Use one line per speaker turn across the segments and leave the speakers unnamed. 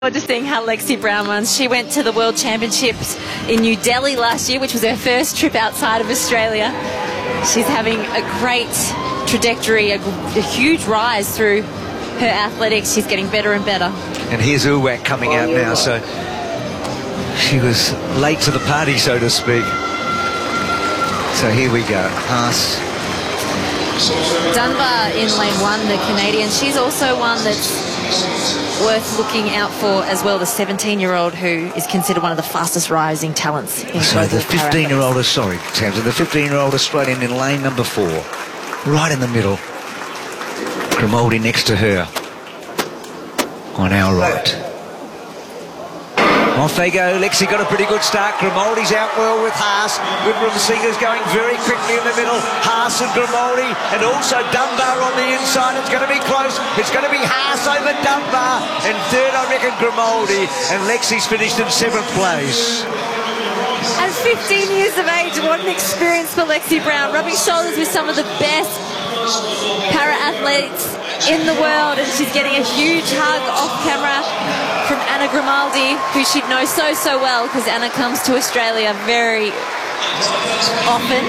Just seeing how Lexi Brown runs. She went to the World Championships in New Delhi last year, which was her first trip outside of Australia. She's having a great trajectory, a huge rise through her athletics. She's getting better and better.
And here's Uwak coming out now, so she was late to the party, so to speak. So here we go. Haas.
Dunbar in lane one, the Canadian. She's also one that's worth looking out for as well, the 17-year-old who is considered one of the fastest rising talents in
so the 15-year-old, sorry, Tamsin, the 15-year-old Australian in lane number 4, right in the middle. Grimaldi next to her on our right. Off they go. Lexi got a pretty good start. Grimaldi's out well with Haas. Wimbledon Singers going very quickly in the middle. Haas and Grimaldi, and also Dunbar on the inside. It's going to be close. It's going to be Haas over Dunbar, and third, I reckon, Grimaldi. And Lexi's finished in 7th place.
At 15 years of age, what an experience for Lexi Brown, rubbing shoulders with some of the best para-athletes in the world, and she's getting a huge hug off camera from Anna Grimaldi, who she'd know so well because Anna comes to Australia very often.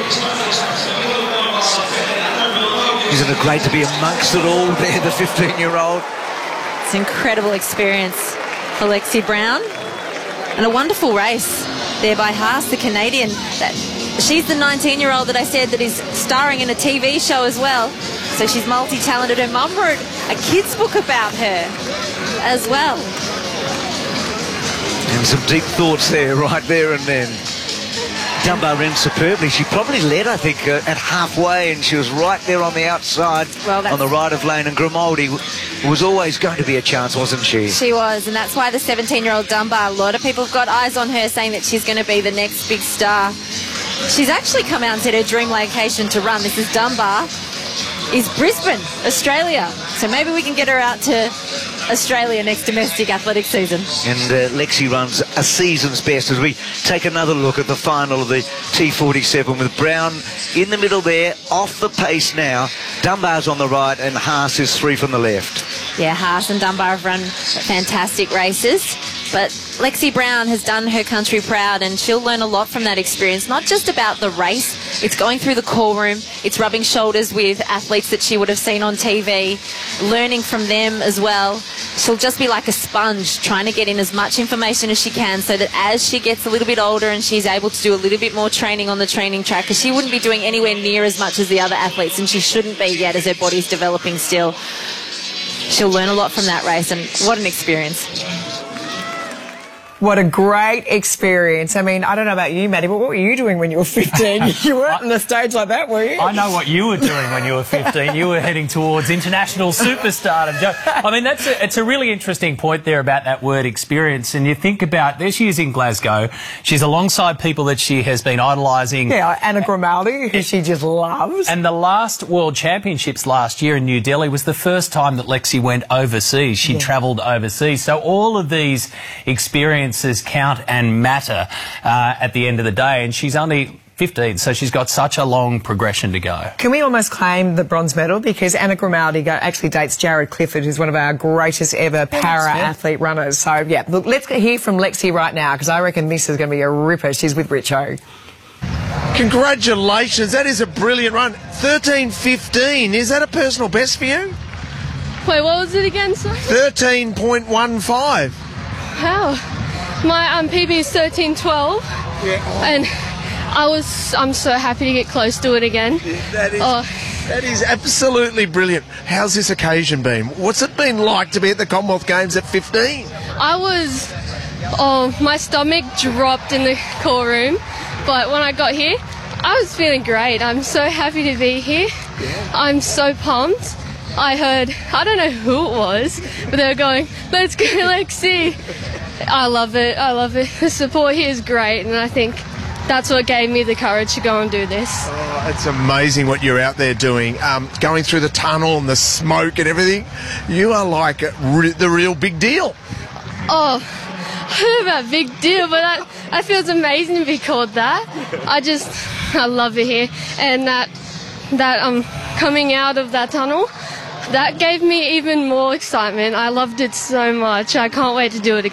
Isn't it great to be amongst it all there, the 15-year-old?
It's an incredible experience for Lexi Brown, and a wonderful race there by Haas, the Canadian. She's the 19-year-old that I said that is starring in a TV show as well. So she's multi-talented. Her mum wrote a kid's book about her as well.
And some deep thoughts there, right there and then. Dunbar ran superbly. She probably led, I think, at halfway, and she was right there on the outside, on the right of lane. And Grimaldi was always going to be a chance, wasn't she?
She was, and that's why the 17-year-old Dunbar, a lot of people have got eyes on her, saying that she's going to be the next big star. She's actually come out and said her dream location to run, this is Dunbar, is Brisbane, Australia. So maybe we can get her out to Australia next domestic athletic season.
And Lexi runs a season's best as we take another look at the final of the T47 with Brown in the middle there, off the pace now. Dunbar's on the right and Haas is 3 from the left.
Yeah, Haas and Dunbar have run fantastic races, but Lexi Brown has done her country proud, and she'll learn a lot from that experience. Not just about the race, it's going through the call room, it's rubbing shoulders with athletes that she would have seen on TV, learning from them as well. She'll just be like a sponge, trying to get in as much information as she can, so that as she gets a little bit older and she's able to do a little bit more training on the training track, because she wouldn't be doing anywhere near as much as the other athletes, and she shouldn't be yet as her body's developing still. She'll learn a lot from that race, and what an experience.
What a great experience. I mean, I don't know about you, Maddie, but what were you doing when you were 15? You weren't on the stage like that, were you?
I know what you were doing when you were 15. You were heading towards international superstardom. I mean, it's a really interesting point there about that word experience. And you think about, there she is in Glasgow. She's alongside people that she has been idolising.
Yeah, Anna Grimaldi, who she just loves.
And the last World Championships last year in New Delhi was the first time that Lexi went overseas. She travelled overseas. So all of these experiences count and matter at the end of the day, and she's only 15, so she's got such a long progression to go.
Can we almost claim the bronze medal? Because Anna Grimaldi actually dates Jared Clifford, who's one of our greatest ever para-athlete runners. So, yeah, look, let's hear from Lexi right now, because I reckon this is going to be a ripper. She's with Richo.
Congratulations, that is a brilliant run. 13:15, is that a personal best for you?
Wait, what was it again, sir?
13.15.
Wow. My PB is 13:12, and I'm so happy to get close to it again.
That is absolutely brilliant. How's this occasion been? What's it been like to be at the Commonwealth Games at 15?
My stomach dropped in the call room, but when I got here, I was feeling great. I'm so happy to be here. I'm so pumped. I heard, I don't know who it was, but they were going, "Let's go, Lexi." I love it. I love it. The support here is great, and I think that's what gave me the courage to go and do this.
Oh, it's amazing what you're out there doing. Going through the tunnel and the smoke and everything. You are like the real big deal.
Oh, I don't know about big deal, but that feels amazing to be called that. I love it here, and that I'm coming out of that tunnel, That gave me even more excitement. I loved it so much. I can't wait to do it again.